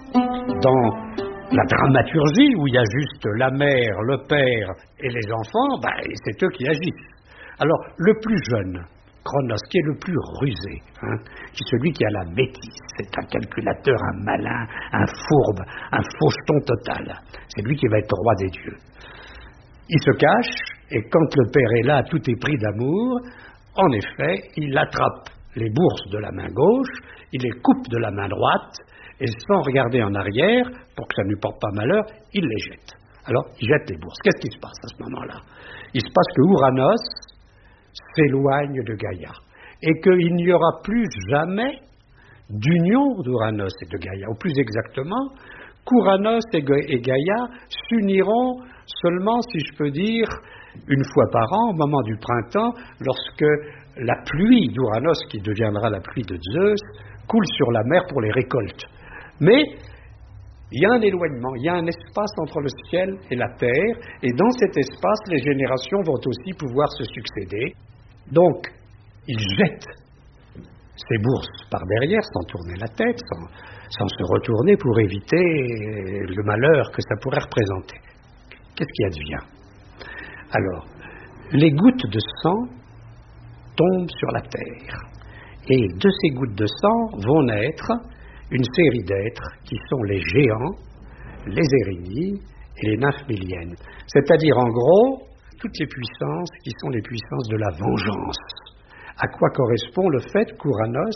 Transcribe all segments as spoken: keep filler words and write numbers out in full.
Dans la dramaturgie, où il y a juste la mère, le père et les enfants, ben, c'est eux qui agissent. Alors, le plus jeune, Cronos, qui est le plus rusé, hein, qui est celui qui a la bêtise, c'est un calculateur, un malin, un fourbe, un faucheton total. C'est lui qui va être roi des dieux. Il se cache, et quand le père est là, tout est pris d'amour. En effet, il attrape les bourses de la main gauche, il les coupe de la main droite, et sans regarder en arrière, pour que ça ne lui porte pas malheur, il les jette. Alors, il jette les bourses. Qu'est-ce qui se passe à ce moment-là? Il se passe que Ouranos s'éloigne de Gaïa, et qu'il n'y aura plus jamais d'union d'Ouranos et de Gaïa, ou plus exactement, qu'Ouranos et Gaïa s'uniront seulement, si je peux dire, une fois par an, au moment du printemps, lorsque la pluie d'Ouranos, qui deviendra la pluie de Zeus, coule sur la mer pour les récoltes. Mais il y a un éloignement, il y a un espace entre le ciel et la terre, et dans cet espace, les générations vont aussi pouvoir se succéder. Donc, il jette ses bourses par derrière, sans tourner la tête, sans, sans se retourner pour éviter le malheur que ça pourrait représenter. Qu'est-ce qui advient? Alors, les gouttes de sang tombent sur la terre, et de ces gouttes de sang vont naître une série d'êtres qui sont les géants, les Érénies et les nymphes myliennes. C'est-à-dire, en gros, toutes les puissances qui sont les puissances de la vengeance. À quoi correspond le fait qu'Ouranos,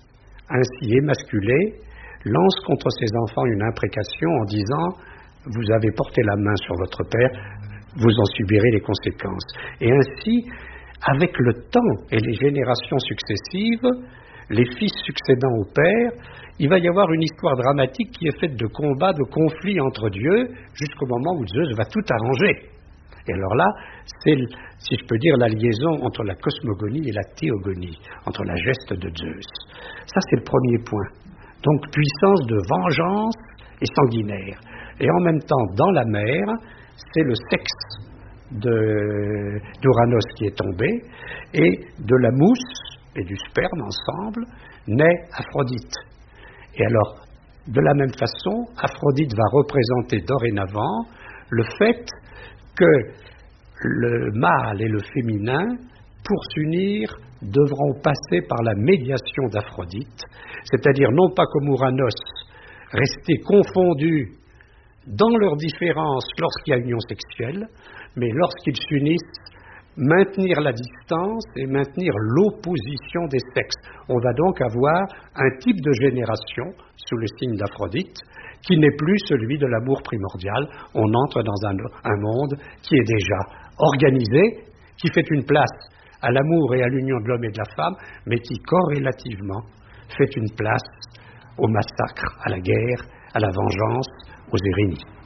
ainsi émasculé, lance contre ses enfants une imprécation en disant « Vous avez porté la main sur votre père, vous en subirez les conséquences ». Et ainsi, avec le temps et les générations successives, les fils succédant au père, il va y avoir une histoire dramatique qui est faite de combats, de conflits entre dieux, jusqu'au moment où Zeus va tout arranger. Et alors là, c'est, si je peux dire, la liaison entre la cosmogonie et la théogonie, entre la geste de Zeus. Ça, c'est le premier point. Donc, puissance de vengeance et sanguinaire. Et en même temps, dans la mer, c'est le sexe de, d'Ouranos qui est tombé, et de la mousse et du sperme ensemble naît Aphrodite. Et alors, de la même façon, Aphrodite va représenter dorénavant le fait que le mâle et le féminin, pour s'unir, devront passer par la médiation d'Aphrodite, c'est-à-dire non pas comme Ouranos, rester confondus dans leurs différences lorsqu'il y a union sexuelle, mais lorsqu'ils s'unissent, maintenir la distance et maintenir l'opposition des sexes. On va donc avoir un type de génération, sous le signe d'Aphrodite, qui n'est plus celui de l'amour primordial. On entre dans un, un monde qui est déjà organisé, qui fait une place à l'amour et à l'union de l'homme et de la femme, mais qui corrélativement fait une place au massacre, à la guerre, à la vengeance, aux Érénies.